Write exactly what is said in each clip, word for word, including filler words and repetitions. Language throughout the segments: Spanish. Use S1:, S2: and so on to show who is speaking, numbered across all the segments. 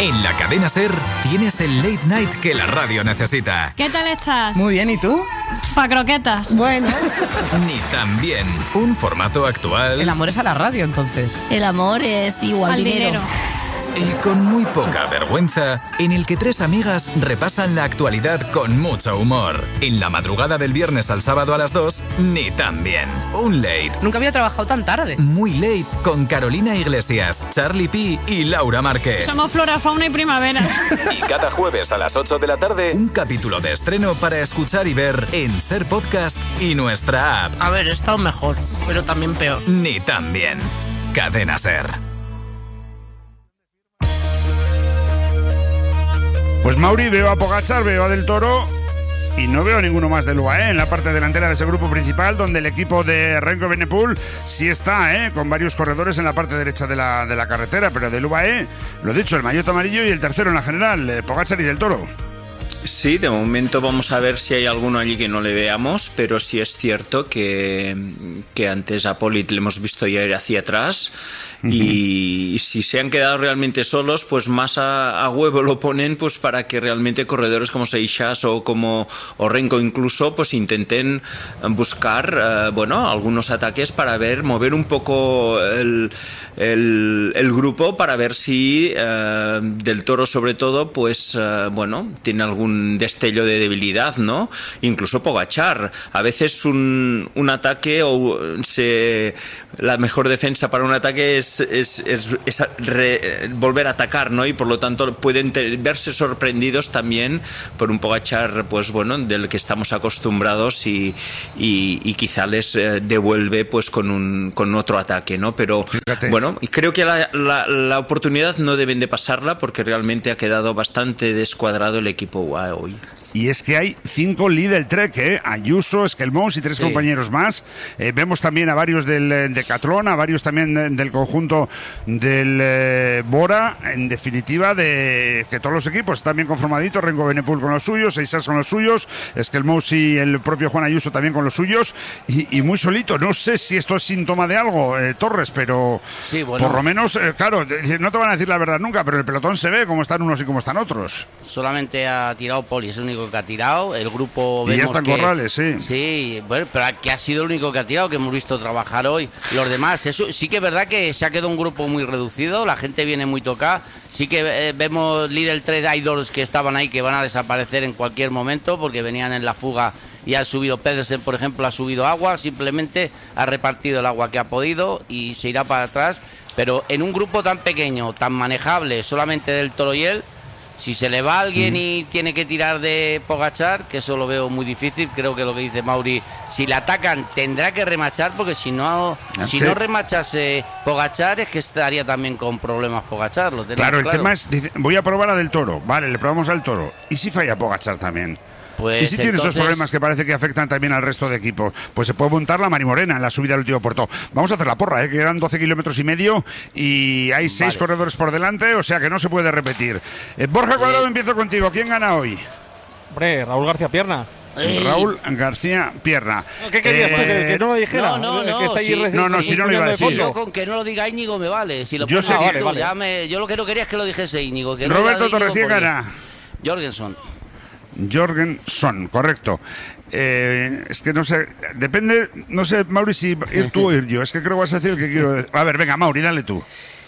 S1: En la cadena SER tienes el late night que la radio necesita.
S2: ¿Qué tal estás?
S3: Muy bien, ¿y tú?
S2: Pa' croquetas.
S3: Bueno.
S1: Ni tan bien. Un formato actual.
S3: El amor es a la radio, entonces.
S4: El amor es igual
S2: Al
S4: dinero.
S2: dinero.
S1: Y con muy poca vergüenza, en el que tres amigas repasan la actualidad con mucho humor. En la madrugada del viernes al sábado a las dos, Ni tan bien. Un late.
S3: Nunca había trabajado tan tarde.
S1: Muy late con Carolina Iglesias, Charlie P y Laura Márquez.
S2: Somos flora, fauna y primavera.
S1: Y cada jueves a las ocho de la tarde, un capítulo de estreno para escuchar y ver en SER Podcast y nuestra app.
S3: A ver, he estado mejor, pero también peor.
S1: Ni tan bien. Cadena SER.
S5: Pues Mauri, veo a Pogačar, veo a Del Toro y no veo a ninguno más del U A E en la parte delantera de ese grupo principal, donde el equipo de Remco Evenepoel sí está, ¿eh? Con varios corredores en la parte derecha de la, de la carretera, pero del U A E, lo dicho, el maillot amarillo y el tercero en la general, eh, Pogačar y Del Toro.
S6: Sí, de momento vamos a ver si hay alguno allí que no le veamos, pero sí es cierto que, que antes a Polit le hemos visto ya ir hacia atrás. Y si se han quedado realmente solos, pues más a, a huevo lo ponen, pues para que realmente corredores como Seixas o como o Renko incluso, pues intenten buscar eh, bueno, algunos ataques para ver, mover un poco el, el, el grupo, para ver si eh, Del Toro sobre todo, pues eh, bueno, tiene algún destello de debilidad, ¿no? Incluso Pogačar, a veces un, un ataque o se, la mejor defensa para un ataque es es, es, es re, volver a atacar, ¿no? Y por lo tanto pueden te, verse sorprendidos también por un Pogačar, pues bueno, del que estamos acostumbrados y, y, y quizá les eh, devuelve pues con un con otro ataque, ¿no? Pero Fíjate. bueno, creo que la, la, la oportunidad no deben de pasarla, porque realmente ha quedado bastante descuadrado el equipo U A E hoy.
S5: Y es que hay cinco Lidl Trek, ¿eh? Ayuso, Esquelmós y tres sí. compañeros más. Eh, vemos también a varios del Decathlon, a varios también del conjunto del eh, Bora. En definitiva, de que todos los equipos están bien conformaditos. Remco Evenepoel con los suyos, Seixas con los suyos, Esquelmós y el propio Juan Ayuso también con los suyos. Y, y muy solito. No sé si esto es síntoma de algo, eh, Torres, pero sí, bueno. por lo menos, eh, claro, no te van a decir la verdad nunca, pero el pelotón se ve cómo están unos y cómo están otros.
S7: Solamente ha tirado Poli, es el único que ha tirado, el grupo
S5: vemos y ya están
S7: que,
S5: Corrales, sí.
S7: Sí, bueno, pero que ha sido el único que ha tirado, que hemos visto trabajar hoy. Los demás, eso sí que es verdad que se ha quedado un grupo muy reducido, la gente viene muy tocada. Sí que eh, vemos Lidl tres idols que estaban ahí, que van a desaparecer en cualquier momento porque venían en la fuga y ha subido Pedersen, por ejemplo, ha subido agua, simplemente ha repartido el agua que ha podido y se irá para atrás. Pero en un grupo tan pequeño, tan manejable, solamente Del Toro y él, si se le va a alguien y tiene que tirar de Pogačar, que eso lo veo muy difícil, creo que lo que dice Mauri, si le atacan tendrá que remachar, porque si no si no remachase Pogačar es que estaría también con problemas Pogačar. Lo
S5: claro, el claro. tema es, dice, voy a probar a Del Toro, vale, le probamos al Toro, ¿y si falla Pogačar también? Pues y si tiene entonces... esos problemas que parece que afectan también al resto de equipos, pues se puede montar la Marimorena en la subida del último puerto. Vamos a hacer la porra, ¿eh? Quedan doce kilómetros y medio y hay seis vale. corredores por delante, o sea que no se puede repetir. Eh, Borja Cuadrado, eh... empiezo contigo. ¿Quién gana hoy?
S8: Hombre, Raúl García Pierna.
S5: Ey. Raúl García Pierna.
S8: ¿Qué querías
S5: eh,
S8: tú? ¿Que, que no lo dijera?
S7: No, no, no.
S5: Que está sí, no, no, si no lo iba a decir.
S7: Yo con que no lo diga Íñigo me vale. Si lo
S5: yo sé
S7: ah,
S5: vale,
S7: tú,
S5: vale.
S7: Ya me, yo lo que no quería es que lo dijese Íñigo. Que
S5: Roberto
S7: no
S5: Torres, ¿quién gana?
S7: Jorgensen.
S5: Jorgensen, correcto. Eh, es que no sé, depende, no sé, Mauri, si ir tú o ir yo. Es que creo que vas a decir el que quiero decir. A ver, venga, Mauri, dale tú.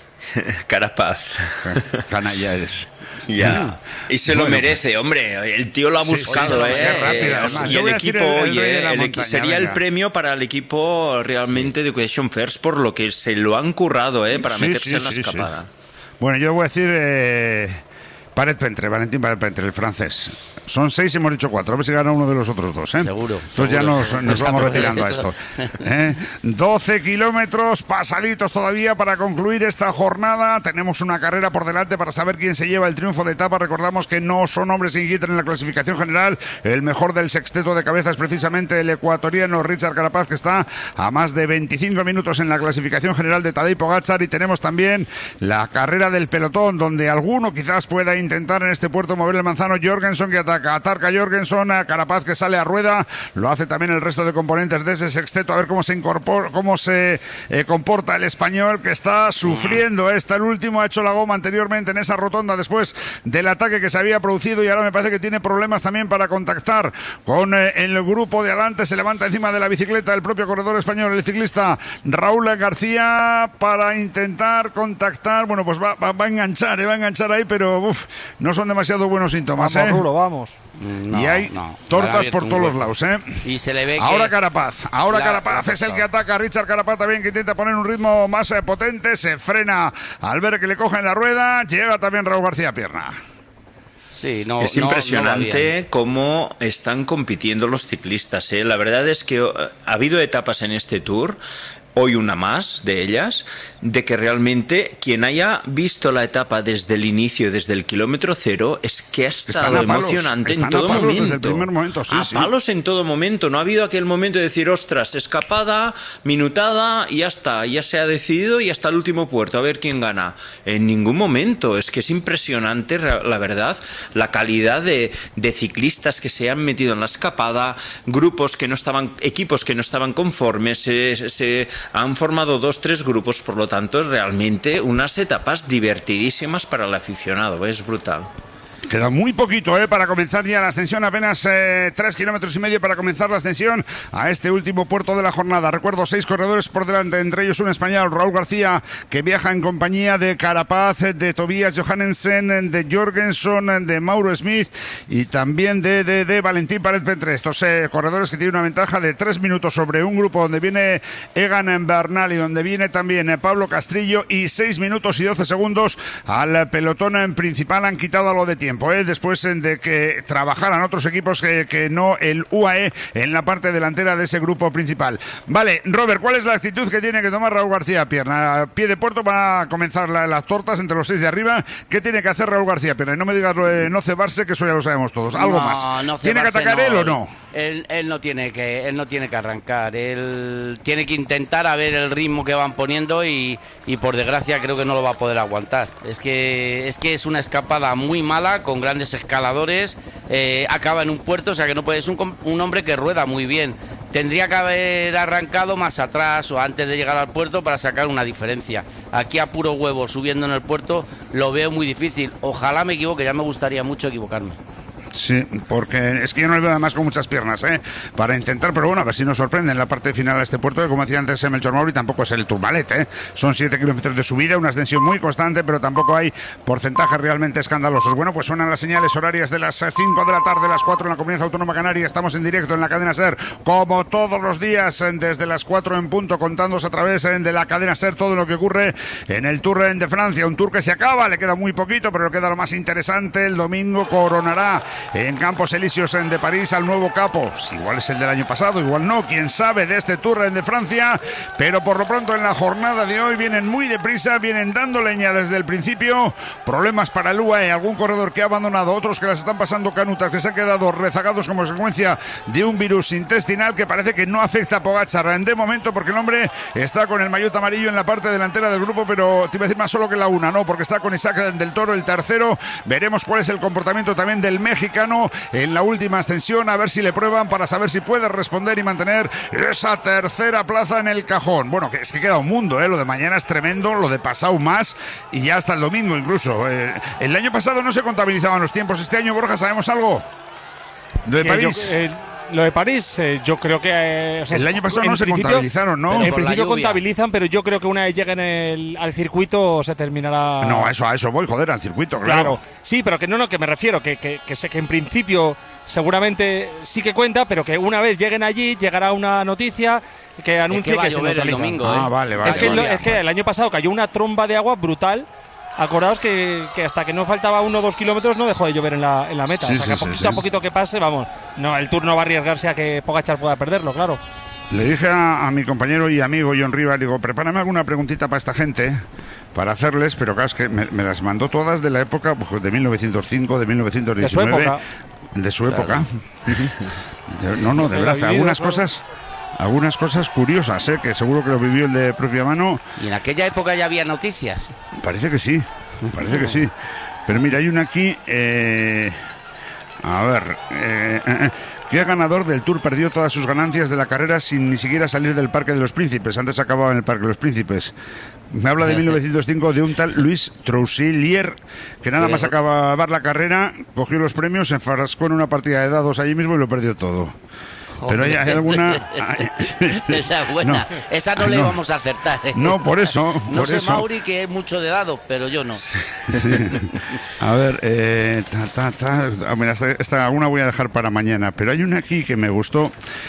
S6: Carapaz.
S5: Canalla eres.
S6: Ya. Y se bueno, lo merece, hombre. El tío lo ha buscado, sí, sí,
S5: ¿eh? Rápido,
S6: además. Y el equipo, el, el oye, el montaña, sería venga. el premio para el equipo realmente sí. de Equation First, por lo que se lo han currado, ¿eh? Para sí, meterse sí, en la sí, escapada. Sí.
S5: Bueno, yo voy a decir eh, Paret Pentre, Valentín Paret Pentre, el francés. Son seis y hemos dicho cuatro. A ver si gana uno de los otros dos, ¿eh?
S7: Seguro.
S5: Entonces
S7: seguro,
S5: ya nos,
S7: seguro.
S5: nos vamos retirando a esto. ¿Eh? doce kilómetros pasaditos todavía para concluir esta jornada. Tenemos una carrera por delante para saber quién se lleva el triunfo de etapa. Recordamos que no son hombres sin guitarra en la clasificación general. El mejor del sexteto de cabeza es precisamente el ecuatoriano Richard Carapaz, que está a más de veinticinco minutos en la clasificación general de Tadej Pogačar. Y tenemos también la carrera del pelotón, donde alguno quizás pueda intentar en este puerto mover el manzano. Jorgensen que ataca, ataca Jorgensen, a Carapaz que sale a rueda, lo hace también el resto de componentes de ese sexteto, a ver cómo se incorpora, cómo se eh, comporta el español, que está sufriendo. Está el último, ha hecho la goma anteriormente en esa rotonda después del ataque que se había producido, y ahora me parece que tiene problemas también para contactar con eh, el grupo de adelante. Se levanta encima de la bicicleta el propio corredor español, el ciclista Raúl García, para intentar contactar. Bueno, pues va, va, va a enganchar, eh, va a enganchar ahí, pero uf, no son demasiado buenos síntomas.
S8: Vamos,
S5: ¿eh?
S8: Rulo, vamos.
S7: No,
S5: y hay
S7: no,
S5: tortas por todos los lados, ¿eh?
S7: Y se le ve que...
S5: Ahora Carapaz, ahora
S7: La-
S5: Carapaz
S7: la-
S5: es el que ataca. Richard Carapaz también, que intenta poner un ritmo más eh, potente, se frena al ver que le cogen la rueda. Llega también Raúl García Pierna.
S7: Sí, no,
S6: Es
S7: no- no va
S6: impresionante
S7: bien.
S6: cómo están compitiendo los ciclistas, ¿eh? La verdad es que eh, ha habido etapas en este Tour, hoy una más de ellas, de que realmente quien haya visto la etapa desde el inicio, desde el kilómetro cero, es que ha estado
S5: Están a palos,
S6: emocionante
S5: están
S6: en
S5: a
S6: todo
S5: palos desde
S6: momento.
S5: el primer momento, sí,
S6: a
S5: sí.
S6: palos en todo momento. No ha habido aquel momento de decir, ostras, escapada, minutada, y ya está, ya se ha decidido y hasta el último puerto, a ver quién gana. En ningún momento. Es que es impresionante, la verdad, la calidad de, de ciclistas que se han metido en la escapada, grupos que no estaban, equipos que no estaban conformes, se, se han formado dos, tres grupos, por lo tanto, es realmente unas etapas divertidísimas para el aficionado, es brutal.
S5: Queda muy poquito ¿eh? para comenzar ya la ascensión, apenas eh, tres kilómetros y medio para comenzar la ascensión a este último puerto de la jornada. Recuerdo, seis corredores por delante, entre ellos un español, Raúl García, que viaja en compañía de Carapaz, de Tobias Johannesen, de Jorgensen, de Mauro Smith y también de, de, de Valentín Paret-Pentre. Estos eh, corredores que tienen una ventaja de tres minutos sobre un grupo donde viene Egan Bernal y donde viene también eh, Pablo Castrillo, y seis minutos y doce segundos al pelotón principal. Han quitado algo de tiempo ¿eh? después de que trabajaran otros equipos que, que no el U A E en la parte delantera de ese grupo principal. Vale, Robert, ¿cuál es la actitud que tiene que tomar Raúl García Pierna? A pie de puerto va a comenzar la, las tortas entre los seis de arriba. ¿Qué tiene que hacer Raúl García Pierna? Y no me digas lo de no cebarse, que eso ya lo sabemos todos. Algo
S7: No,
S5: más.
S7: no
S5: ¿Tiene que
S7: cebarse,
S5: atacar
S7: no.
S5: él o no?
S7: Él, él no tiene que, él no tiene que arrancar. Él tiene que intentar a ver el ritmo que van poniendo y, y por desgracia creo que no lo va a poder aguantar. Es que es que es una escapada muy mala con grandes escaladores. Eh, acaba en un puerto, o sea que no puede. Es un, un hombre que rueda muy bien. Tendría que haber arrancado más atrás o antes de llegar al puerto para sacar una diferencia. Aquí a puro huevo subiendo en el puerto lo veo muy difícil. Ojalá me equivoque, ya me gustaría mucho equivocarme.
S5: Sí, porque es que yo no le veo además con muchas piernas, ¿eh? Para intentar, pero bueno, a ver si nos sorprende en la parte final a este puerto, que como decía antes Melchor Mauri, tampoco es el Tourmalet, ¿eh? Son siete kilómetros de subida, una ascensión muy constante, pero tampoco hay porcentajes realmente escandalosos. Bueno, pues suenan las señales horarias de las cinco de la tarde, las cuatro en la Comunidad Autónoma Canaria. Estamos en directo en la cadena SER, como todos los días, desde las cuatro en punto, contándoos a través de la cadena SER todo lo que ocurre en el Tour de Francia. Un Tour que se acaba, le queda muy poquito, pero le queda lo más interesante. El domingo coronará en Campos Elíseos de París al nuevo capo. Igual es el del año pasado, igual no, quién sabe, de este Tour de Francia, pero por lo pronto en la jornada de hoy vienen muy deprisa, vienen dando leña desde el principio. Problemas para el U A E, algún corredor que ha abandonado, otros que las están pasando canutas, que se han quedado rezagados como consecuencia de un virus intestinal que parece que no afecta a Pogačar de momento, porque el hombre está con el maillot amarillo en la parte delantera del grupo, pero te iba a decir más solo que la una, no, porque está con Isaac del Toro, el tercero. Veremos cuál es el comportamiento también del mexicano en la última ascensión, a ver si le prueban para saber si puede responder y mantener esa tercera plaza en el cajón. Bueno, que es que queda un mundo, ¿eh? Lo de mañana es tremendo, lo de pasado más, y ya hasta el domingo incluso. Eh, el año pasado no se contabilizaban los tiempos, este año, Borja, ¿sabemos algo? ¿De París?
S8: Yo, eh, lo de París, eh, yo creo que... Eh, o sea,
S5: el año pasado no se contabilizaron, ¿no?
S8: En
S7: Por la
S8: principio
S7: lluvia.
S8: contabilizan, pero yo creo que una vez lleguen el, al circuito se terminará...
S5: No, a eso, a eso voy, joder, al circuito, claro.
S8: Claro, sí, pero que no, no, que me refiero, que, que, que sé que en principio seguramente sí que cuenta, pero que una vez lleguen allí llegará una noticia que anuncie
S7: Es que va
S8: que,
S7: a
S8: se
S7: llover el
S8: neutraliza.
S7: domingo,
S5: Ah,
S7: ¿eh?
S5: vale, vale.
S8: Es que,
S5: vale.
S8: lo- es que el año pasado cayó una tromba de agua brutal. Acordaos que, que hasta que no faltaba uno o dos kilómetros no dejó de llover en la, en la meta.
S5: Sí,
S8: o sea, que
S5: sí,
S8: a poquito
S5: sí, sí.
S8: a poquito que pase, vamos, no, el Tour no va a arriesgarse a que Pogačar pueda perderlo, claro.
S5: Le dije a, a mi compañero y amigo John Rivas, digo, prepárame alguna preguntita para esta gente, para hacerles, pero claro, es que me, me las mandó todas de la época pues, de mil novecientos cinco, de mil novecientos diecinueve.
S8: De su época.
S5: De su época. De- no, no, de
S8: Lo
S5: verdad,
S8: vivido,
S5: algunas
S8: claro.
S5: cosas... Algunas cosas curiosas, ¿eh? Que seguro que lo vivió el de propia mano.
S7: Y en aquella época ya había noticias.
S5: Parece que sí, parece que sí. Pero mira, hay una aquí... Eh, a ver... Eh, eh, ¿Qué ganador del Tour perdió todas sus ganancias de la carrera sin ni siquiera salir del Parque de los Príncipes? Antes acababa en el Parque de los Príncipes. Me habla de mil novecientos cinco, de un tal Luis Trousselier, que nada más acabar la carrera, cogió los premios, se enfrascó en una partida de dados allí mismo y lo perdió todo. Pero hay, hay alguna...
S7: Esa es buena. No, esa no le no. vamos a acertar. ¿eh?
S5: No, por eso.
S7: No
S5: por
S7: sé,
S5: eso.
S7: Mauri, que es mucho de dados, pero yo no.
S5: A ver, eh, ta, ta, ta. Mira, esta, esta alguna voy a dejar para mañana, pero hay una aquí que me gustó.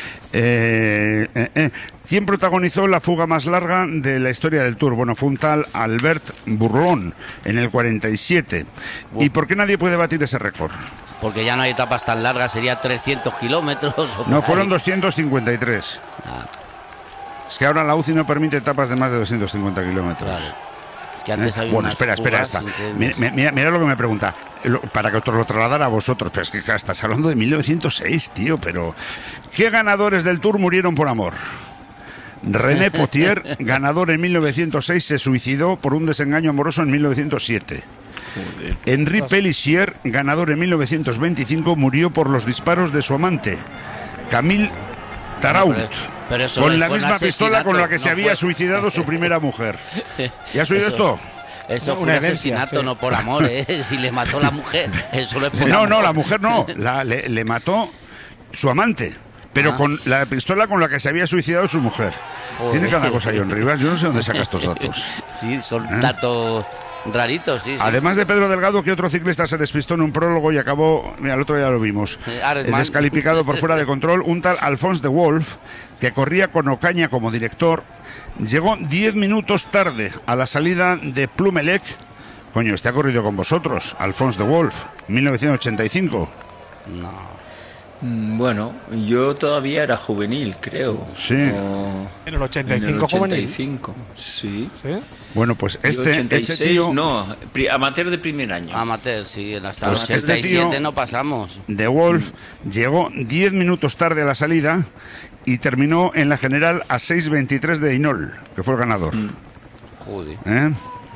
S5: Eh, eh, eh. ¿Quién protagonizó la fuga más larga de la historia del Tour? Bueno, fue un tal Albert Bourlon en el cuarenta y siete. Uf. ¿Y por qué nadie puede batir ese récord?
S7: Porque ya no hay etapas tan largas, sería trescientos kilómetros.
S5: No, fueron doscientos cincuenta y tres. Ah. Es que ahora la U C I no permite etapas de más de doscientos cincuenta kilómetros. Claro. Es que antes ¿Eh? había Bueno, espera, espera, esta. Mira, mira, mira lo que me pregunta, para que os lo trasladara a vosotros. Pero es que estás hablando de mil novecientos seis, tío, pero... ¿Qué ganadores del Tour murieron por amor? René Potier, ganador en mil novecientos seis, se suicidó por un desengaño amoroso en mil novecientos siete. Joder. Henri Pélissier, ganador en mil novecientos veinticinco, murió por los disparos de su amante, Camille Taraut, no, pero, pero eso con la misma pistola con la que no se había fue... suicidado su primera mujer. ¿Ya has oído esto?
S7: Eso fue un asesinato, sí. No por amor, ¿eh? Si le mató la mujer, eso no es por
S5: No,
S7: amor.
S5: no, la mujer no, la, le, le mató su amante, pero ah. con la pistola con la que se había suicidado su mujer. Joder. Tiene cada cosa, John Rivas, yo no sé dónde saca estos datos.
S7: Sí, son ¿Eh? datos... raritos, sí, sí.
S5: Además de Pedro Delgado, que otro ciclista se despistó en un prólogo y acabó, mira, el otro día lo vimos, eh, descalificado por fuera de control, un tal Alphonse de Wolf, que corría con Ocaña como director, llegó diez minutos tarde a la salida de Plumelec. Coño, este ha corrido con vosotros, Alphonse de Wolf, mil novecientos ochenta y cinco.
S7: No.
S6: Bueno, yo todavía era juvenil, creo.
S5: Sí.
S6: O...
S8: En el ochenta y cinco,
S6: en el ochenta y cinco, sí.
S8: ¿Sí?
S5: Bueno, pues este,
S6: ochenta y seis,
S5: este tío...
S6: No, amateur de primer año.
S7: Amateur, sí, hasta
S5: pues
S7: el ochenta y siete
S5: este
S7: no pasamos.
S5: De Wolf mm. llegó diez minutos tarde a la salida y terminó en la general a seis veintitrés de Hinol, que fue el ganador.
S7: Mm. Joder.
S5: ¿Eh?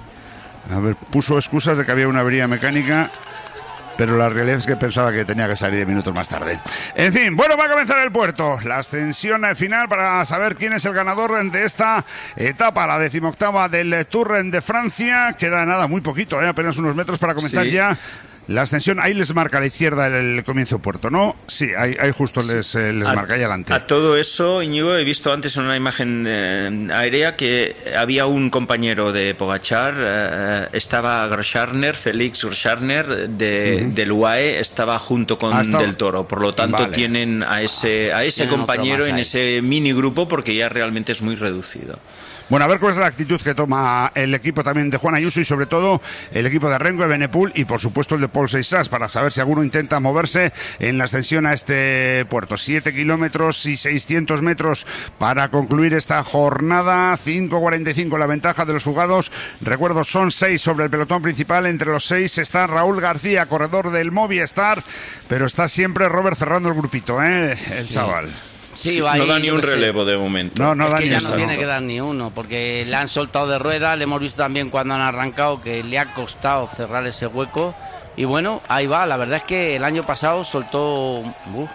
S5: A ver, puso excusas de que había una avería mecánica... pero la realidad es que pensaba que tenía que salir diez minutos más tarde. En fin, bueno, va a comenzar el puerto. La ascensión final para saber quién es el ganador de esta etapa, la decimoctava del Tour de Francia. Queda nada, muy poquito, ¿eh? Apenas unos metros para comenzar sí. ya la ascensión. Ahí les marca a la izquierda el, el comienzo puerto, ¿no? Sí, ahí, ahí justo sí. les, eh, les a, marca ahí adelante.
S6: A todo eso, Íñigo, he visto antes en una imagen eh, aérea que había un compañero de Pogačar, eh, estaba Groscharner, Félix Groscharner de, uh-huh. del U A E, estaba junto con ah, Del Toro. Por lo tanto, vale. tienen a ese, a ese compañero en ese mini grupo porque ya realmente es muy reducido.
S5: Bueno, a ver cuál es la actitud que toma el equipo también de Juan Ayuso y sobre todo el equipo de Renko, de Benepul y por supuesto el de Paul Seixas para saber si alguno intenta moverse en la ascensión a este puerto. Siete kilómetros y seiscientos metros para concluir esta jornada. cinco cuarenta y cinco la ventaja de los fugados. Recuerdo, son seis sobre el pelotón principal. Entre los seis está Raúl García, corredor del Movistar, pero está siempre Robert cerrando el grupito, ¿eh? El sí. chaval.
S7: Sí,
S6: no da ni un relevo de momento.
S5: No, no
S7: es
S5: da
S7: que
S5: ni
S7: ya
S5: eso.
S7: no tiene que dar ni uno, porque le han soltado de rueda, le hemos visto también cuando han arrancado que le ha costado cerrar ese hueco. Y bueno, ahí va, la verdad es que el año pasado soltó... Uh,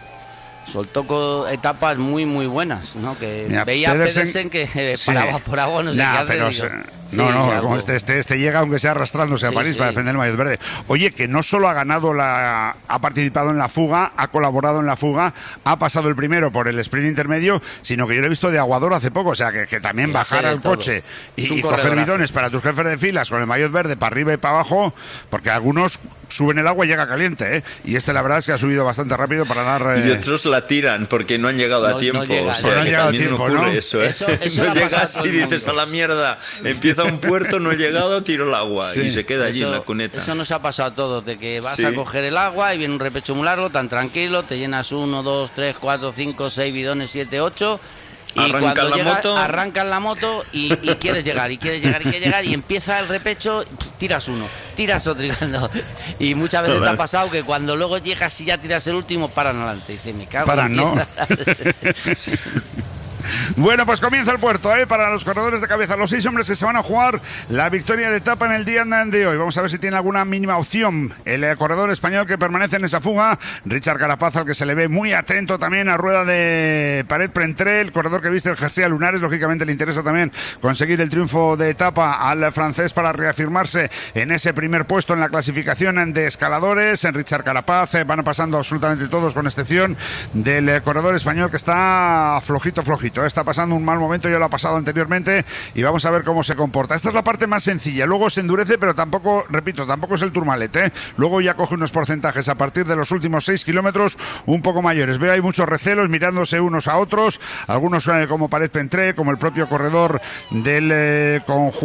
S7: soltó etapas muy muy buenas, ¿no? Que
S5: Mira,
S7: veía
S5: Pedersen,
S7: a Pedersen que sí. paraba por agua, no sé
S5: nah,
S7: qué hace,
S5: pero
S7: digo,
S5: se,
S7: sí,
S5: no, no,
S7: ya,
S5: como
S7: pues,
S5: este, este, este llega aunque sea arrastrándose
S7: sí,
S5: a París
S7: sí.
S5: para defender el maillot verde. Oye, que no solo ha ganado la, ha participado en la fuga, ha colaborado en la fuga, ha pasado el primero por el sprint intermedio, sino que yo lo he visto de aguador hace poco, o sea, que, que también
S7: y
S5: bajar al
S7: todo.
S5: coche y, y coger bidones para tus jefes de filas con el maillot verde para arriba y para abajo, porque algunos suben el agua y llega caliente, ¿eh? Y este la verdad es que ha subido bastante rápido para dar... Eh...
S6: Y otros la tiran porque no han llegado
S7: no,
S6: a tiempo.
S7: No llega,
S6: o sea,
S5: no
S6: que
S5: llega
S6: también
S5: tiempo,
S6: ocurre
S5: ¿no?
S6: eso, ¿eh?
S7: Eso, eso
S6: no llegas y dices
S7: mundo.
S6: a la mierda, empieza un puerto, no he llegado, tiro el agua sí. y se queda allí
S7: eso,
S6: en la cuneta.
S7: Eso nos ha pasado a todos, de que vas
S6: sí.
S7: a coger el agua y viene un repecho muy largo, tan tranquilo, te llenas uno, dos, tres, cuatro, cinco, seis bidones, siete, ocho... Y
S6: arrancan
S7: cuando
S6: la
S7: llegas,
S6: moto
S7: arrancan la moto y, y quieres llegar, y quieres llegar, y quieres llegar, y empieza el repecho, tiras uno, tiras otro, y, cuando, y muchas veces te ha pasado que cuando luego llegas y ya tiras el último, paran adelante. Dice, me cago
S5: Paran,
S7: en
S5: ¿no? Bueno, pues comienza el puerto, ¿eh? Para los corredores de cabeza. Los seis hombres que se van a jugar la victoria de etapa en el día de hoy. Vamos a ver si tiene alguna mínima opción el eh, corredor español que permanece en esa fuga. Richard Carapaz, al que se le ve muy atento también a rueda de Paret Pentré, el corredor que viste el jersey a lunares. Lógicamente le interesa también conseguir el triunfo de etapa al francés para reafirmarse en ese primer puesto en la clasificación de escaladores. En Richard Carapaz eh, van pasando absolutamente todos, con excepción del eh, corredor español, que está flojito, flojito. Está pasando un mal momento, ya lo ha pasado anteriormente, y vamos a ver cómo se comporta. Esta es la parte más sencilla, luego se endurece, pero tampoco, repito, tampoco es el Tourmalet, ¿eh? Luego ya coge unos porcentajes a partir de los últimos seis kilómetros un poco mayores. Veo hay muchos recelos mirándose unos a otros, algunos eh, como Paret Pentré, como el propio corredor del eh,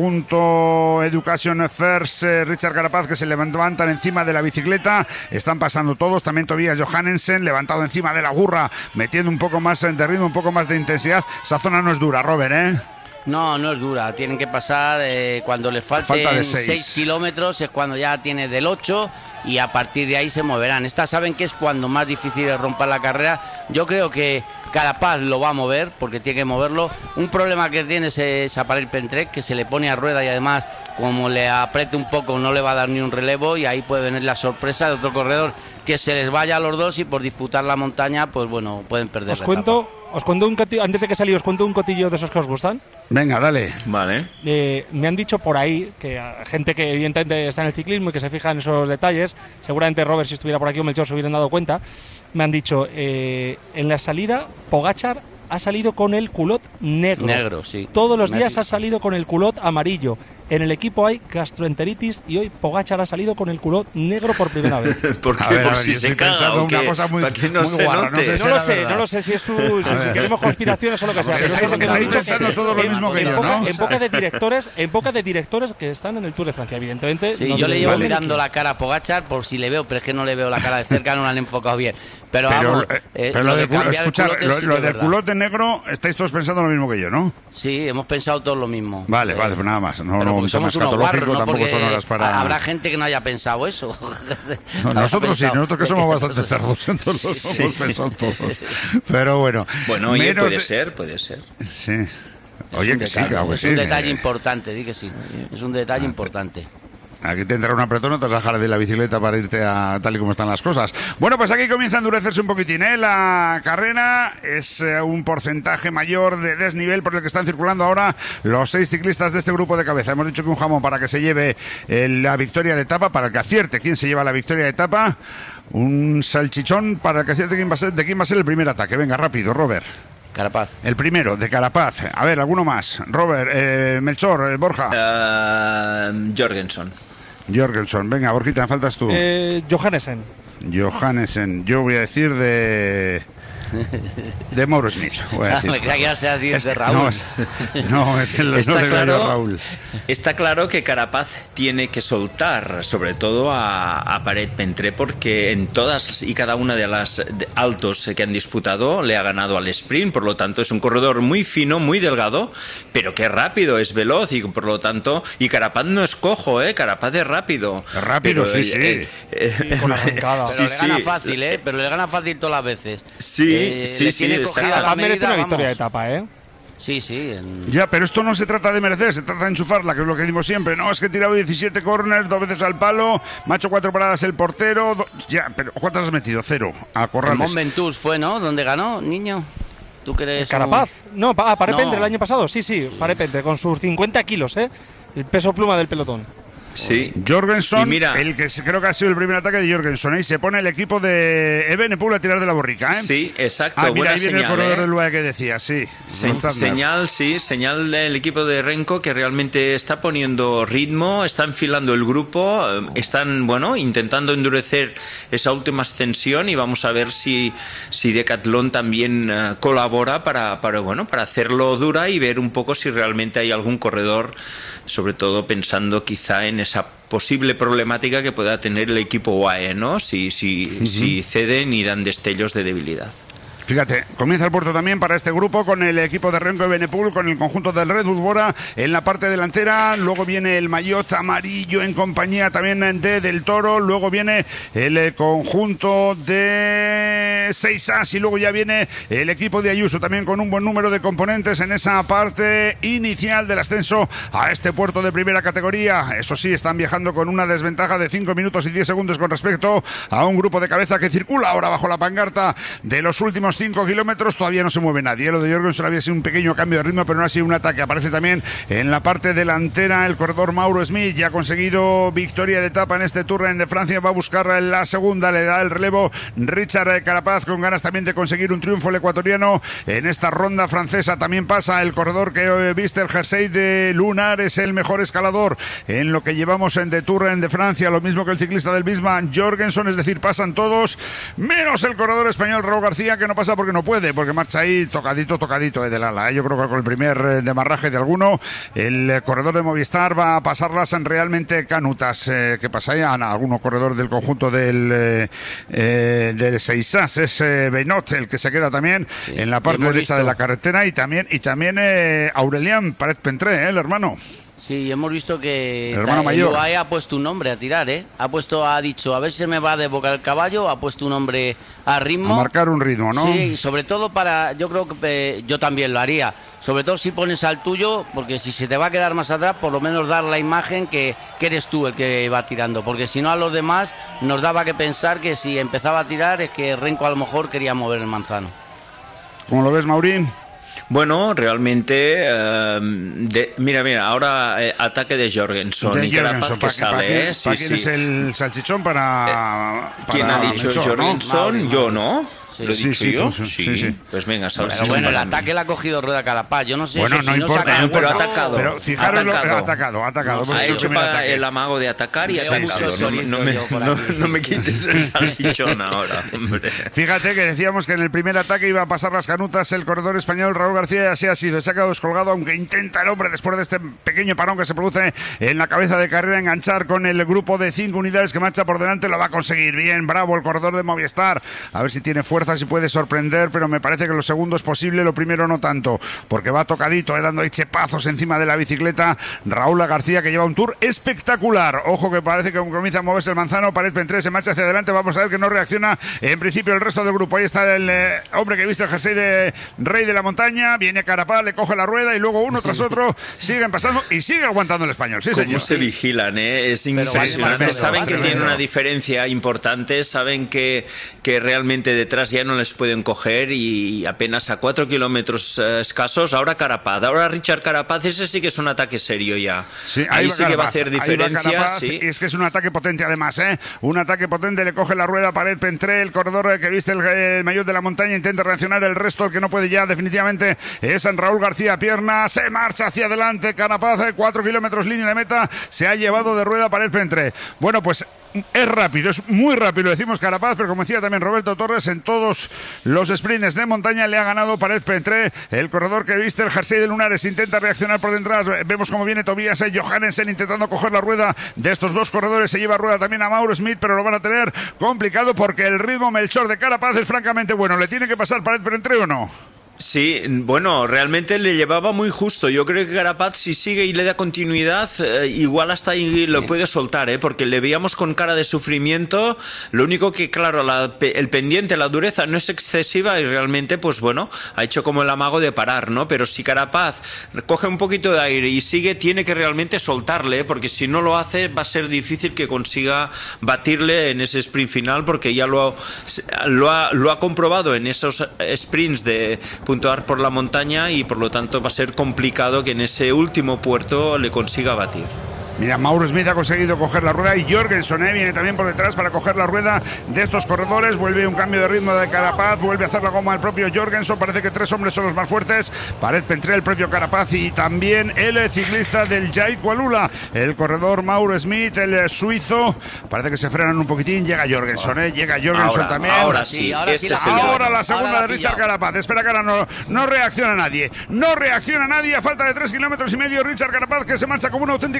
S5: conjunto Education First, eh, Richard Carapaz, que se levantan encima de la bicicleta. Están pasando todos, también Tobias Johannesen levantado encima de la burra, metiendo un poco más de ritmo, un poco más de intensidad. Esa zona no es dura, Robert, ¿eh?
S7: No, no es dura. Tienen que pasar eh, cuando les falten seis kilómetros, es cuando ya tiene del ocho, y a partir de ahí se moverán. Estas saben que es cuando más difícil es romper la carrera. Yo creo que Carapaz lo va a mover, porque tiene que moverlo. Un problema que tiene es, es a Paret Pentré, que se le pone a rueda, y además, como le apriete un poco, no le va a dar ni un relevo, y ahí puede venir la sorpresa de otro corredor que se les vaya a los dos, y por disputar la montaña, pues bueno, pueden perder.
S8: Os cuento, os cuento un cotillo, antes de que salí, os cuento un cotillo de esos que os gustan.
S5: Venga, dale.
S6: Vale.
S8: Eh, me han dicho por ahí que a gente que evidentemente está en el ciclismo y que se fija en esos detalles, seguramente Robert, si estuviera por aquí, o Melchor, se hubieran dado cuenta. Me han dicho, eh, en la salida, Pogačar ha salido con el culot negro.
S7: Negro, sí.
S8: Todos los días ha salido con el culot amarillo. En el equipo hay gastroenteritis, y hoy Pogačar ha salido con el culot negro por primera vez.
S6: ¿Por qué?
S5: A ver,
S6: ¿Por
S5: a ver,
S6: si
S5: yo
S6: se
S5: estoy
S6: caga
S5: pensando
S6: o qué?
S5: una cosa muy,
S6: Para que no
S5: muy
S6: se
S5: guarra,
S6: note.
S5: no sé si
S8: No lo
S5: era
S8: sé,
S5: verdad.
S8: no lo sé si es su, si, si queremos conspiraciones o lo que sea.
S5: Pero
S8: Pero
S5: es que
S8: me han
S5: estáis
S8: dicho
S5: pensando todo lo
S8: en-
S5: mismo que
S8: en
S5: yo,
S8: poca-
S5: ¿no?
S8: En poca de directores, en poca de directores que están en el Tour de Francia, evidentemente.
S7: Sí,
S8: no
S7: yo
S8: te
S7: le
S8: digo
S7: llevo
S8: ni
S7: mirando
S8: quién.
S7: la cara a Pogačar por si le veo, pero es que no le veo la cara de cerca, no la han enfocado bien. Pero,
S5: Pero,
S7: vamos,
S5: eh,
S7: eh,
S5: pero lo,
S7: de
S5: del culo,
S7: cambiar el
S5: escuchar,
S7: culote
S5: lo,
S7: sí
S5: lo
S7: que es
S5: del
S7: verdad.
S5: culote negro, estáis todos pensando lo mismo que yo, ¿no?
S7: Sí, hemos pensado todos lo mismo.
S5: Vale,
S7: Eh,
S5: vale, pues nada más. No,
S7: pero
S5: no,
S7: porque
S5: un tema
S7: somos unos
S5: escatológico,
S7: guarros, no
S5: tampoco
S7: porque
S5: son horas para...
S7: habrá gente que no haya pensado eso.
S5: No,
S7: Habrá
S5: nosotros sí,
S7: pensado.
S5: nosotros que somos bastante cerdos, entonces lo hemos pensado todos. Pero bueno.
S6: Bueno, oye,
S5: menos
S6: puede
S5: de-
S6: ser, puede ser.
S5: Sí.
S7: Es
S5: Oye,
S7: un
S5: que sí,
S7: detalle,
S5: claro que
S7: es
S5: sí.
S7: un detalle
S5: eh,
S7: importante, di que sí. Es un detalle importante.
S5: Aquí te entra un apretón, no te vas a bajar de la bicicleta para irte a tal y como están las cosas. Bueno, pues aquí comienza a endurecerse un poquitín, ¿eh? La carrera es eh, un porcentaje mayor de desnivel por el que están circulando ahora los seis ciclistas de este grupo de cabeza. Hemos dicho que un jamón para que se lleve eh, la victoria de etapa, para el que acierte quién se lleva la victoria de etapa. Un salchichón para el que acierte quién va a ser, de quién va a ser el primer ataque. Venga, rápido, Robert.
S7: Carapaz.
S5: El primero, de Carapaz. A ver, alguno más. Robert, eh, Melchor, eh, Borja.
S6: Uh, Jorgensen.
S5: Jorgensen. Venga, Borjita, me faltas tú.
S8: Eh, Johannesen.
S5: Johannesen. Yo voy a decir de... de Mauro Smith. Voy a decir.
S7: Me creía que ibas a decir
S5: Es
S7: de
S5: que-
S7: Raúl.
S5: No, es, no, es que lo-
S6: Está
S5: no le veo yo
S6: claro,
S5: a Raúl.
S6: está claro que Carapaz tiene que soltar, sobre todo a, a Paret Pentré, porque en todas y cada una de las de- altos que han disputado le ha ganado al sprint. Por lo tanto, es un corredor muy fino, muy delgado, pero que rápido, es veloz, y por lo tanto, y Carapaz no es cojo, ¿eh? Carapaz es rápido.
S5: Es rápido,
S6: Pero,
S5: sí,
S6: eh,
S5: sí.
S6: eh,
S8: Sí, con la arrancada.
S7: Pero
S6: sí,
S7: le gana
S6: sí.
S7: fácil, ¿eh? Pero le gana fácil todas las veces.
S6: Sí,
S7: Eh,
S6: sí,
S7: le
S6: sí,
S7: tiene
S6: exacto.
S7: cogida la
S8: Carapaz merece
S7: medida,
S8: una victoria de
S7: vamos.
S8: etapa, ¿eh?
S7: Sí, sí. en-
S5: Ya, pero esto no se trata de merecer, se trata de enchufarla, que es lo que decimos siempre. No, es que he tirado diecisiete corners, dos veces al palo, me ha hecho cuatro paradas el portero. do- Ya, pero ¿cuántas has metido? Cero. A
S7: El
S5: Corrales.
S7: Mont Ventoux fue, ¿no? ¿Dónde ganó, niño? ¿Tú crees?
S8: Carapaz. No, pa- ah, Paret
S7: No.
S8: Pentré el año pasado. Sí, sí, Paret Pentré, con sus cincuenta kilos, ¿eh? El peso pluma del pelotón.
S6: Sí.
S5: Jorgensen,
S6: Y mira-
S5: el que se- creo que ha sido el primer ataque de Jorgensen, ¿eh? Y se pone el equipo de Evenepoel a tirar de la borrica, ¿eh?
S6: Sí, exacto.
S5: Ah, mira,
S6: buena
S5: ahí viene
S6: señal,
S5: el corredor
S6: ¿eh?
S5: del U A E que decía, sí.
S6: Se-
S5: Van Zandner.
S6: señal, sí, señal del equipo de Renko que realmente está poniendo ritmo, está enfilando el grupo, eh, están, bueno, intentando endurecer esa última ascensión, y vamos a ver si, si Decathlon también eh, colabora para, para, bueno, para hacerlo dura y ver un poco si realmente hay algún corredor, sobre todo pensando quizá en esa posible problemática que pueda tener el equipo U A E, ¿no? Si, si, si ceden y dan destellos de debilidad.
S5: Fíjate, comienza el puerto también para este grupo con el equipo de Renko Evenepoel, con el conjunto del Red Bull Bora en la parte delantera. Luego viene el maillot amarillo en compañía también de Del Toro. Luego viene el conjunto de Seisas y luego ya viene el equipo de Ayuso también con un buen número de componentes en esa parte inicial del ascenso a este puerto de primera categoría. Eso sí, están viajando con una desventaja de cinco minutos y diez segundos con respecto a un grupo de cabeza que circula ahora bajo la pancarta de los últimos cinco kilómetros. Todavía no se mueve nadie. Lo de Jorgensen había sido un pequeño cambio de ritmo, pero no ha sido un ataque. Aparece también en la parte delantera el corredor Mauro Smith. Ya ha conseguido victoria de etapa en este Tour de Francia. Va a buscar la segunda. Le da el relevo Richard Carapaz con ganas también de conseguir un triunfo el ecuatoriano en esta ronda francesa. También pasa el corredor que viste el jersey de Lunar. Es el mejor escalador en lo que llevamos en The Tour de Francia. Lo mismo que el ciclista del Bisma Jorgensen. Es decir, pasan todos menos el corredor español Raúl García, que no pasa porque no puede, porque marcha ahí tocadito, tocadito eh, del ala. Eh. Yo creo que con el primer eh, demarraje de alguno, el eh, corredor de Movistar va a pasarlas en realmente canutas. Eh, ¿Qué pasa ahí? Ah, no, alguno corredor del conjunto del eh, eh, del Seisas, es eh, Benot, el que se queda también sí, en la parte derecha visto. de la carretera, y también, y también eh, Aurelian Paret-Pentré, eh, el hermano.
S7: Sí, hemos visto que
S5: el hermano mayor.
S7: el U A E ha puesto un nombre a tirar, ¿eh? Ha puesto, ha dicho, a ver si se me va a desbocar el caballo, ha puesto un nombre a ritmo.
S5: A marcar un ritmo, ¿no?
S7: Sí, sobre todo para, yo creo que eh, yo también lo haría. Sobre todo si pones al tuyo, porque si se te va a quedar más atrás, por lo menos dar la imagen que, que eres tú el que va tirando. Porque si no, a los demás nos daba que pensar que si empezaba a tirar es que Renko a lo mejor quería mover el manzano.
S5: ¿Cómo lo ves, Maurín?
S6: Bueno, realmente, eh, de, mira, mira, ahora eh, ataque de Jorgensen
S5: de
S6: y Carapaz que sale,
S5: ¿para
S6: ¿eh?
S5: ¿Para
S6: sí,
S5: quién
S6: sí.
S5: es el salchichón para,
S6: eh, ¿Quién
S5: para
S6: ha dicho
S5: Melchor,
S6: Jorgensen?
S5: ¿no?
S6: Yo, ¿no?
S7: Sí,
S6: ¿Lo he
S5: sí,
S6: dicho
S5: sí,
S6: yo?
S5: sí,
S6: Sí,
S5: sí, sí.
S6: Pues venga, salchichón.
S7: Pero bueno, el
S6: para
S7: ataque
S6: mí.
S7: le ha cogido Rueda Carapaz. Yo no sé
S5: Bueno,
S7: si
S5: no
S7: si
S5: importa,
S7: saca
S5: no
S7: el
S6: pero
S7: cuerpo,
S6: atacado.
S5: Pero fijaros, lo,
S6: atacado.
S5: atacado, atacado.
S7: No,
S6: Ha
S7: sí,
S6: hecho
S5: primer
S6: para
S5: ataque.
S6: el amago de atacar y
S7: Veo
S6: atacado.
S7: mucho
S6: No, no, me,
S7: yo por
S6: no,
S7: aquí.
S6: no me quites el salchichón ahora, hombre.
S5: Fíjate que decíamos que en el primer ataque iba a pasar las canutas el corredor español Raúl García, y así ha sido. Se ha quedado descolgado, aunque intenta el hombre, después de este pequeño parón que se produce en la cabeza de carrera, enganchar con el grupo de cinco unidades que marcha por delante. Lo va a conseguir bien, bravo el corredor de Movistar. A ver si tiene fuerza, si puede sorprender, pero me parece que lo segundo es posible, lo primero no tanto, porque va tocadito, eh, dando ahí chepazos encima de la bicicleta Raúl García, que lleva un Tour espectacular. Ojo que parece que comienza a moverse el manzano. Paret-Pentré se marcha hacia adelante. Vamos a ver que no reacciona en principio el resto del grupo. Ahí está el eh, hombre que viste el jersey de Rey de la Montaña. Viene Carapaz, le coge la rueda y luego uno tras otro siguen pasando y sigue aguantando el español. Sí,
S6: ¿Cómo
S5: señor.
S6: se vigilan, eh? Es impresionante. Saben que tienen una diferencia importante, saben que, que realmente detrás ya no les pueden coger, y apenas a cuatro kilómetros eh, escasos. Ahora Carapaz, ahora Richard Carapaz, ese sí que es un ataque serio ya.
S5: Sí,
S6: ahí
S5: ahí
S6: sí que va a hacer diferencia.
S5: Carapaz,
S6: sí.
S5: Es que es un ataque potente además, ¿eh? Un ataque potente, le coge la rueda Paret-Pentré, el corredor que viste el, el maillot de la montaña, intenta reaccionar. El resto, el que no puede ya definitivamente es en Raúl García Pierna. Se marcha hacia adelante Carapaz, eh, cuatro kilómetros línea de meta, se ha llevado de rueda Paret-Pentré. Bueno, pues es rápido, es muy rápido, decimos Carapaz, pero como decía también Roberto Torres, en todos los sprints de montaña le ha ganado Paret-Pentré. El corredor que viste el jersey de Lunares intenta reaccionar por detrás. Vemos cómo viene Tobias e. Johannessen intentando coger la rueda de estos dos corredores. Se lleva rueda también a Mauro Smith, pero lo van a tener complicado porque el ritmo Melchor de Carapaz es francamente bueno. ¿Le tiene que pasar Paret-Pentré o no?
S6: Sí, bueno, realmente le llevaba muy justo. Yo creo que Carapaz, si sigue y le da continuidad, eh, igual hasta ahí sí. lo puede soltar, ¿eh? Porque le veíamos con cara de sufrimiento. Lo único que, claro, la, el pendiente, la dureza no es excesiva y realmente, pues bueno, ha hecho como el amago de parar, ¿no? Pero si Carapaz coge un poquito de aire y sigue, tiene que realmente soltarle, ¿eh? Porque si no lo hace va a ser difícil que consiga batirle en ese sprint final, porque ya lo, lo, ha, lo ha comprobado en esos sprints de puntuar por la montaña, y por lo tanto va a ser complicado que en ese último puerto le consiga batir.
S5: Mira, Mauro Smith ha conseguido coger la rueda y Jorgensen eh, viene también por detrás para coger la rueda de estos corredores. Vuelve un cambio de ritmo de Carapaz, vuelve a hacer la goma el propio Jorgensen. Parece que tres hombres son los más fuertes: Paret-Pentré, el propio Carapaz y también el ciclista del Jai Kualula, el corredor Mauro Smith, el suizo. Parece que se frenan un poquitín. Llega Jorgensen, eh, llega Jorgensen
S6: ahora,
S5: también.
S6: Ahora sí,
S7: ahora
S6: este
S7: sí,
S6: es el
S5: Ahora
S6: bueno.
S5: la segunda
S7: Ahora la
S5: de Richard
S7: pillado.
S5: Carapaz. Espera que ahora no, no reacciona nadie. No reacciona nadie. A falta de tres kilómetros y medio, Richard Carapaz, que se marcha como una auténtica locomotora.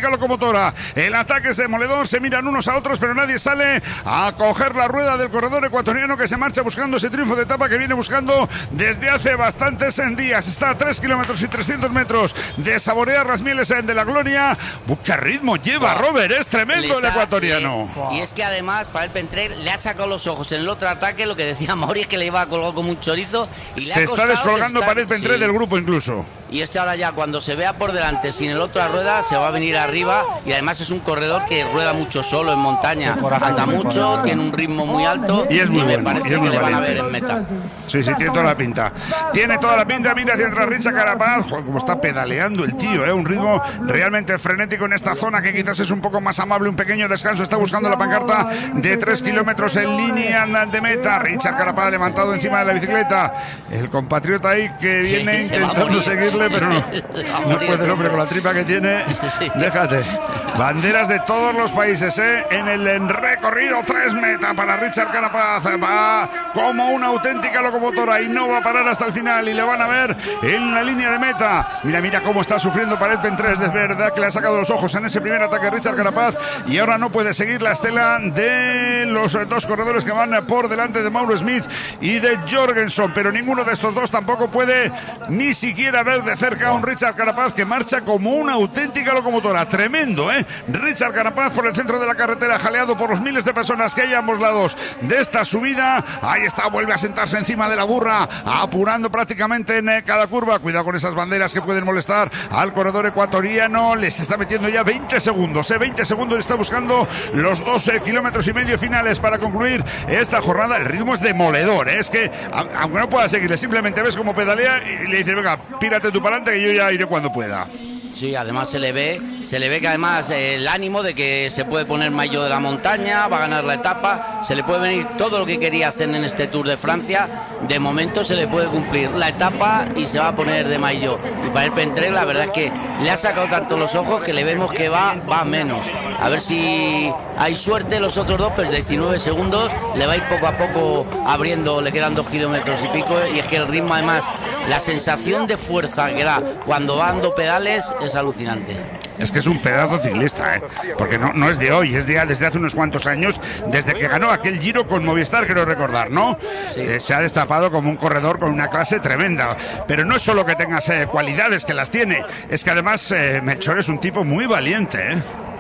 S5: locomotora. El ataque es demoledor, se miran unos a otros, pero nadie sale a coger la rueda del corredor ecuatoriano, que se marcha buscando ese triunfo de etapa que viene buscando desde hace bastantes días. Está a tres kilómetros y trescientos metros de saborear las mieles de la gloria. ¡Qué ritmo lleva, Robert! Es tremendo el ecuatoriano.
S7: Y es que además, para el Pentré le ha sacado los ojos en el otro ataque. Lo que decía Mauri es que le iba a colgar como un chorizo. Y le
S5: se
S7: ha
S5: está descolgando
S7: estar...
S5: Paret Pentré sí. del grupo incluso.
S7: Y este ahora ya, cuando se vea por delante sin el otro a rueda, se va a venir arriba. Y además es un corredor que rueda mucho solo en montaña. Anda mucho, tiene un ritmo muy alto.
S5: Y es muy
S7: y
S5: bueno.
S7: me parece
S5: y es
S7: que
S5: muy
S7: le van a
S5: valiente.
S7: ver en meta.
S5: Sí, sí, tiene toda la pinta. Tiene toda la pinta. Mira hacia atrás Richard Carapaz. Joder, como está pedaleando el tío, ¿eh? Un ritmo realmente frenético en esta zona que quizás es un poco más amable. Un pequeño descanso. Está buscando la pancarta de tres kilómetros en línea de meta. Richard Carapaz levantado encima de la bicicleta. El compatriota ahí que viene intentando seguirle, pero no. No puede el hombre con la tripa que tiene. Déjate. Banderas de todos los países, ¿eh? En el recorrido tres meta para Richard Carapaz. Va como una auténtica locomotora y no va a parar hasta el final. Y le van a ver en la línea de meta. Mira, mira cómo está sufriendo Paret Pentré. Es verdad que le ha sacado los ojos en ese primer ataque Richard Carapaz. Y ahora no puede seguir la estela de los dos corredores que van por delante de Mauro Smith y de Jorgensen. Pero ninguno de estos dos tampoco puede ni siquiera ver de cerca a un Richard Carapaz que marcha como una auténtica locomotora. Tremendo, ¿eh? Richard Carapaz por el centro de la carretera, jaleado por los miles de personas que hay a ambos lados de esta subida. Ahí está, vuelve a sentarse encima de la burra, apurando prácticamente en cada curva. Cuidado con esas banderas que pueden molestar al corredor ecuatoriano. Les está metiendo ya veinte segundos, ¿eh? veinte segundos, está buscando los doce kilómetros y medio finales para concluir esta jornada. El ritmo es demoledor, ¿eh? Es que, aunque no pueda seguirle, simplemente ves cómo pedalea y le dice, venga, pírate tú para adelante que yo ya iré cuando pueda.
S7: Sí, además se le ve, se le ve que además eh, el ánimo de que se puede poner maillot de la montaña, va a ganar la etapa, se le puede venir todo lo que quería hacer en este Tour de Francia. De momento se le puede cumplir la etapa y se va a poner de maillot. Y para el Pentré la verdad es que le ha sacado tanto los ojos que le vemos que va, va menos. A ver si hay suerte los otros dos, pero diecinueve segundos le va a ir poco a poco abriendo, le quedan dos kilómetros y pico. Y es que el ritmo además, la sensación de fuerza que da cuando va dando pedales es alucinante.
S5: Es que es un pedazo ciclista, ¿eh? Porque no, no es de hoy, es de, desde hace unos cuantos años, desde que ganó aquel Giro con Movistar, creo recordar, ¿no? Sí. Eh, se ha destapado como un corredor con una clase tremenda. Pero no es solo que tengas eh, cualidades, que las tiene, es que además eh, Melchor es un tipo muy valiente, ¿eh?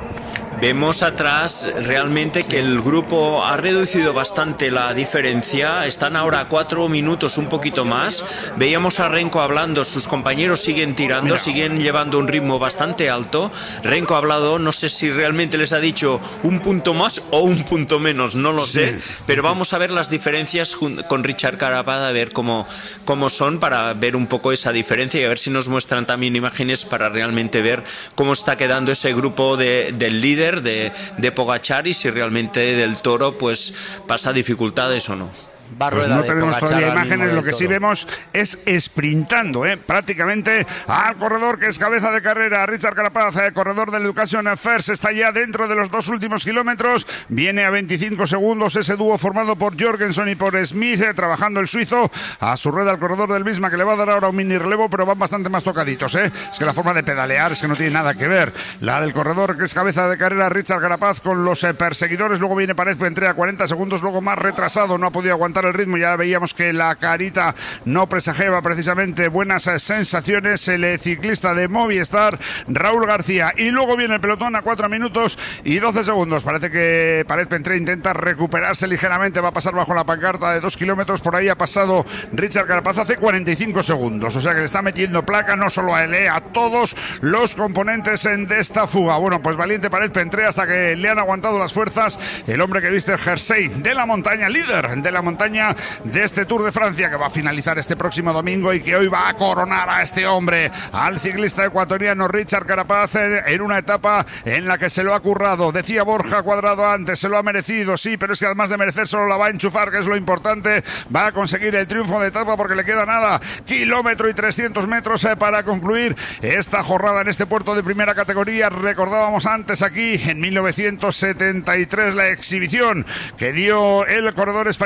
S6: Vemos atrás realmente que el grupo ha reducido bastante la diferencia. Están ahora a cuatro minutos, un poquito más. Veíamos a Renko hablando, sus compañeros siguen tirando, Mira. siguen llevando un ritmo bastante alto. Renko ha hablado, no sé si realmente les ha dicho un punto más o un punto menos, no lo sí. sé. Pero vamos a ver las diferencias con Richard Carapaz, a ver cómo, cómo son, para ver un poco esa diferencia y a ver si nos muestran también imágenes para realmente ver cómo está quedando ese grupo de, del líder De, de Pogačar y si realmente del Toro pues pasa dificultades o no.
S5: Pues no tenemos todavía imágenes, lo que sí vemos es sprintando, ¿eh? prácticamente al corredor que es cabeza de carrera, Richard Carapaz, eh, corredor del Education First, está ya dentro de los dos últimos kilómetros, viene a veinticinco segundos ese dúo formado por Jorgensen y por Smith, eh, trabajando el suizo a su rueda al corredor del Visma, que le va a dar ahora un mini relevo, pero van bastante más tocaditos, ¿eh? es que la forma de pedalear es que no tiene nada que ver, la del corredor que es cabeza de carrera, Richard Carapaz, con los eh, perseguidores, luego viene Paret Pentré a cuarenta segundos, luego más retrasado, no ha podido aguantar el ritmo, ya veíamos que la carita no presagiaba precisamente buenas sensaciones, el ciclista de Movistar, Raúl García, y luego viene el pelotón a cuatro minutos y doce segundos, parece que Paret Pentré intenta recuperarse ligeramente, va a pasar bajo la pancarta de dos kilómetros, por ahí ha pasado Richard Carapaz hace cuarenta y cinco segundos, o sea que le está metiendo placa no solo a él, a todos los componentes de esta fuga. Bueno, pues valiente Paret Pentré hasta que le han aguantado las fuerzas el hombre que viste el jersey de la montaña, líder de la montaña de este Tour de Francia, que va a finalizar este próximo domingo y que hoy va a coronar a este hombre, al ciclista ecuatoriano Richard Carapaz, en una etapa en la que se lo ha currado. Decía Borja Cuadrado antes, se lo ha merecido, sí, pero es que además de merecer solo la va a enchufar, que es lo importante, va a conseguir el triunfo de etapa porque le queda nada, kilómetro y trescientos metros para concluir esta jornada en este puerto de primera categoría. Recordábamos antes aquí en mil novecientos setenta y tres la exhibición que dio el corredor español Luis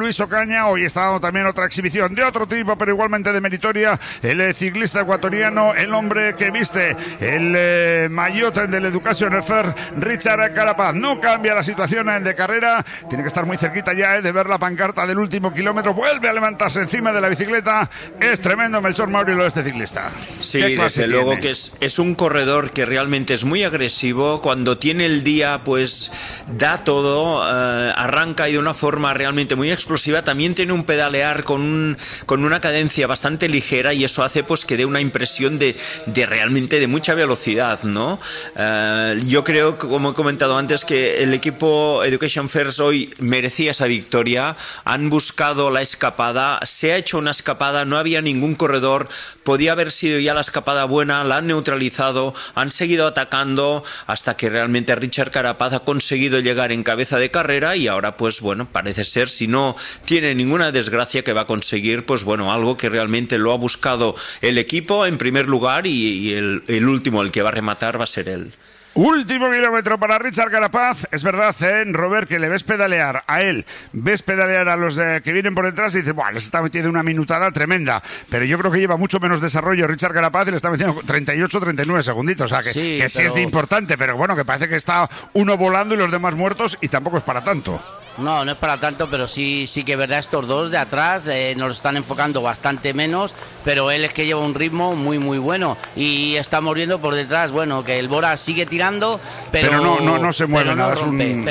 S5: Luis Ocaña. Hoy está dando también otra exhibición de otro tipo, pero igualmente de meritoria, el eh, ciclista ecuatoriano, el hombre que viste el eh, maillot del Education Fair, Richard Carapaz. No cambia la situación eh, de carrera, tiene que estar muy cerquita ya eh, de ver la pancarta del último kilómetro, vuelve a levantarse encima de la bicicleta. Es tremendo, Melchor Mauri, lo de este ciclista.
S6: Sí, desde luego que es, es un corredor que realmente es muy agresivo. Cuando tiene el día, pues da todo, eh, arranca y de una forma realmente muy explosiva. También tiene un pedalear con, un, con una cadencia bastante ligera, y eso hace pues que dé una impresión de, de realmente de mucha velocidad, ¿no? Eh, yo creo, como he comentado antes, que el equipo Education First hoy merecía esa victoria. Han buscado la escapada, se ha hecho una escapada, no había ningún corredor, podía haber sido ya la escapada buena, la han neutralizado, han seguido atacando hasta que realmente Richard Carapaz ha conseguido llegar en cabeza de carrera, y ahora pues bueno, parece ser, si no tiene ninguna desgracia, que va a conseguir pues bueno, algo que realmente lo ha buscado el equipo en primer lugar, y, y el, el último, el que va a rematar, va a ser él.
S5: Último kilómetro para Richard Carapaz. Es verdad, ¿eh, Robert, que le ves pedalear a él, ves pedalear a los eh, que vienen por detrás y dices, bueno, les está metiendo una minutada tremenda, pero yo creo que lleva mucho menos desarrollo Richard Carapaz y le está metiendo treinta y ocho, treinta y nueve segunditos, o sea que sí, que sí pero... es de importante, pero bueno, que parece que está uno volando y los demás muertos, y tampoco es para tanto.
S7: No, no es para tanto, pero sí, sí que es verdad, estos dos de atrás eh, nos están enfocando bastante menos, pero él es que lleva un ritmo muy muy bueno, y estamos viendo por detrás, bueno, que el Bora sigue tirando, pero,
S5: pero no, no, no se mueve
S7: nada,
S5: no
S7: es un...